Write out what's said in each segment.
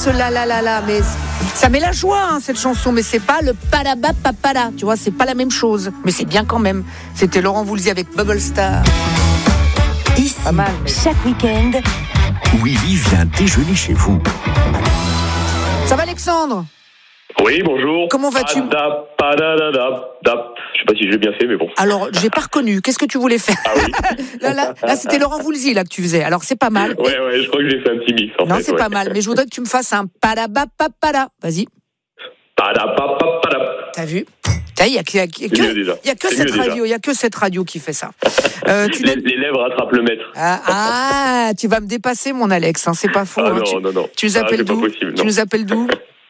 ce la, mais ça met la joie, hein, cette chanson, mais c'est pas le palaba papala, tu vois, c'est pas la même chose, mais c'est bien quand même. C'était Laurent Voulzy avec Bubble Star. Ici, Pas mal, mais... chaque week-end, Willy vient déjeuner chez vous. Ça va, Alexandre? Oui, bonjour. Comment vas-tu? Je sais pas si je l'ai bien fait, mais bon. Alors, j'ai pas reconnu. Qu'est-ce que tu voulais faire? Ah oui. là, c'était Laurent Voulzy là que tu faisais. Alors, c'est pas mal. Ouais, je crois que j'ai fait un petit mix. Non, c'est pas mal. Mais je voudrais que tu me fasses un palaba papala. Vas-y. T'as vu? Il y a que cette radio. Il y a que cette radio qui fait ça. Les lèvres attrapent le maître. Ah, tu vas me dépasser, mon Alex. Hein, c'est pas faux. Ah, hein. Non. Tu nous appelles d'où? Tu nous appelles d'où?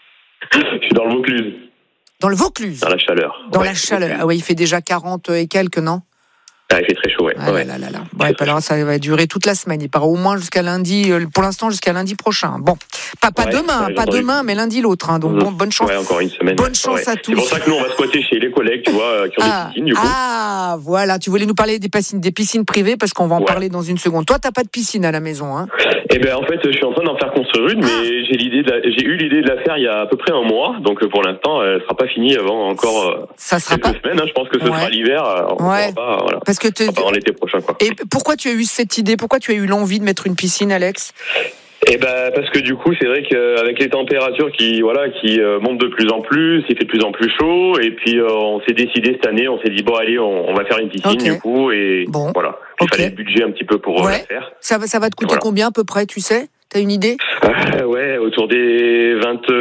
Je suis dans le Vaucluse. Dans le Vaucluse. Dans la chaleur. La chaleur. Ah ouais, il fait déjà 40 et quelques, non? Ah, il fait très chaud, ouais. Ah là. Ouais, alors ça va durer toute la semaine. Il part au moins jusqu'à lundi, pour l'instant jusqu'à lundi prochain. Bon, pas demain, mais lundi l'autre. Hein. Donc bonne chance. Ouais, encore une semaine. Bonne chance à tous. C'est pour ça que nous on va squatter chez les collègues, tu vois, qui ont des piscines du coup. Ah, voilà. Tu voulais nous parler des piscines privées parce qu'on va en parler dans une seconde. Toi, t'as pas de piscine à la maison, hein? Eh ben en fait, je suis en train d'en faire construire une, mais j'ai eu l'idée de la faire il y a à peu près un mois. Donc pour l'instant, elle sera pas finie avant encore quelques semaines. Hein. Je pense que ce sera l'hiver. On pourra pas, voilà. Parce que en l'été prochain, quoi. Et pourquoi tu as eu cette idée? Pourquoi tu as eu l'envie de mettre une piscine, Alex? Eh ben parce que du coup c'est vrai qu'avec les températures qui montent de plus en plus, il fait de plus en plus chaud et puis on s'est décidé cette année, on s'est dit bon allez on va faire une piscine du coup et voilà. Il fallait le budget un petit peu pour la faire. Ça va te coûter combien à peu près, tu sais? T'as une idée? Ouais, autour des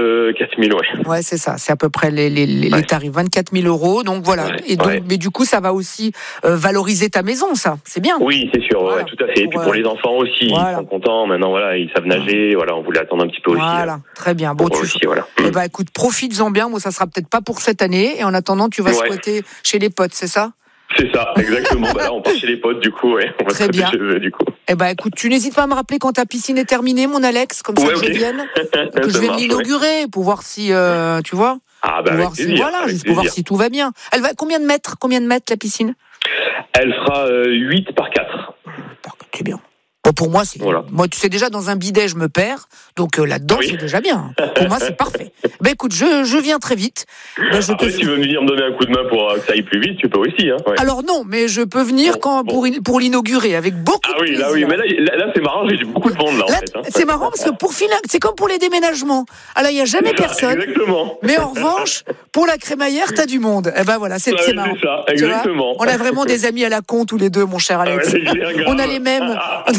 24 000, ouais. Ouais, c'est ça. C'est à peu près les tarifs. 24 000 €. Donc voilà. Et donc, mais du coup, ça va aussi valoriser ta maison, ça. C'est bien. Oui, c'est sûr. Voilà. Ouais, tout à fait. Et puis pour les enfants aussi, ils sont contents. Maintenant, voilà, ils savent nager. Voilà, on voulait attendre un petit peu aussi. Voilà, très bien. Bon, Eh ben, écoute, profites-en bien. Moi, ça sera peut-être pas pour cette année. Et en attendant, tu vas squatter chez les potes, c'est ça? C'est ça, exactement. Là, on part chez les potes, du coup, on va très bien. Chez eux, du coup. Eh ben, écoute, tu n'hésites pas à me rappeler quand ta piscine est terminée, mon Alex, comme ça que je vienne, que je vienne l'inaugurer pour voir si, tu vois. Ah bah voir juste pour voir si tout va bien. Elle va combien de mètres la piscine? Elle fera 8 par 4. C'est bien. Bon, pour moi, moi, tu sais, déjà, dans un bidet, je me perds. Donc, là-dedans, c'est déjà bien. Pour moi, c'est parfait. Ben, écoute, je viens très vite. Si tu veux venir me donner un coup de main pour que ça aille plus vite, tu peux aussi, hein. Ouais. Alors, non, mais je peux venir pour l'inaugurer avec beaucoup de plaisir. Ah oui, mais là, c'est marrant, j'ai beaucoup de monde, là, en fait. Hein. C'est marrant parce que c'est comme pour les déménagements. Alors, il n'y a jamais personne. Exactement. Mais en revanche, pour la crémaillère, t'as du monde. Eh ben, voilà, c'est marrant. C'est ça, exactement. On a vraiment des amis à la con, tous les deux, mon cher Alex. On a les mêmes.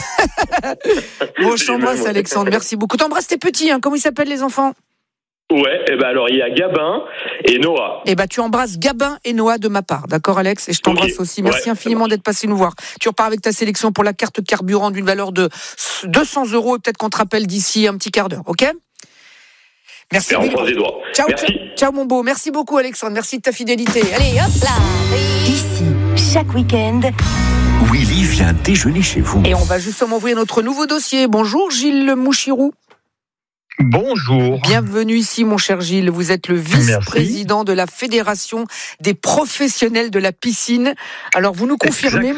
Bon, je t'embrasse, Alexandre, merci beaucoup. T'embrasses tes petits, hein. Comment ils s'appellent, les enfants? Ouais, alors il y a Gabin et Noah. Tu embrasses Gabin et Noah de ma part, d'accord, Alex? Et je t'embrasse aussi. Merci infiniment d'être passé nous voir. Tu repars avec ta sélection pour la carte carburant d'une valeur de 200 € et peut-être qu'on te rappelle d'ici un petit quart d'heure, ok? Merci. On croise les doigts. Ciao, mon beau. Merci beaucoup, Alexandre. Merci de ta fidélité. Allez, hop là. Ici, chaque week-end, Willy vient déjeuner chez vous. Et on va justement ouvrir notre nouveau dossier. Bonjour, Gilles Mouchirou. Bonjour. Bienvenue ici, mon cher Gilles. Vous êtes le vice-président de la Fédération des professionnels de la piscine. Alors, vous nous confirmez,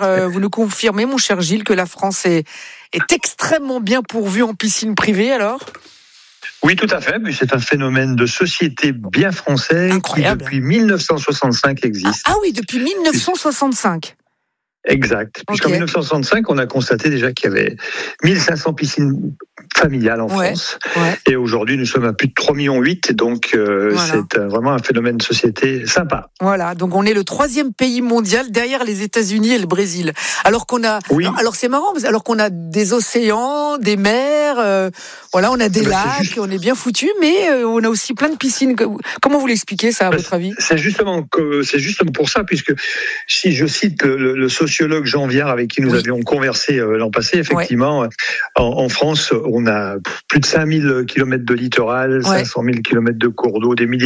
mon cher Gilles, que la France est extrêmement bien pourvue en piscine privée, alors? Oui, tout à fait. C'est un phénomène de société bien français qui, depuis 1965, existe. Ah oui, depuis 1965. Exact. Puisqu'en 1965, on a constaté déjà qu'il y avait 1500 piscines familiales en France. Et aujourd'hui, nous sommes à plus de 3,8 millions. Donc, c'est vraiment un phénomène de société sympa. Voilà. Donc, on est le 3e pays mondial derrière les États-Unis et le Brésil. Alors qu'on a, alors c'est marrant, alors qu'on a des océans, des mers, on a des lacs, on est bien foutus, mais on a aussi plein de piscines. Comment vous l'expliquez ça, à votre avis? C'est justement pour ça, puisque si je cite le sociologue Jean Viard, avec qui nous avions conversé l'an passé, effectivement, en France, on a plus de 5000 km de littoral, 500 000 km de cours d'eau, des milliers